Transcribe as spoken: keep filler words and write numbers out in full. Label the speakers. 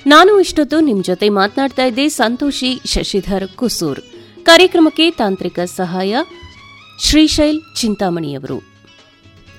Speaker 1: ನಾನು ಇಷ್ಟೊತ್ತು ನಿಮ್ ಜೊತೆ ಮಾತನಾಡ್ತಾ ಇದ್ದೆ ಸಂತೋಷಿ ಶಶಿಧರ್ ಕುಸೂರ್. ಕಾರ್ಯಕ್ರಮಕ್ಕೆ ತಾಂತ್ರಿಕ ಸಹಾಯ ಶ್ರೀಶೈಲ್ ಚಿಂತಾಮಣಿಯವರು.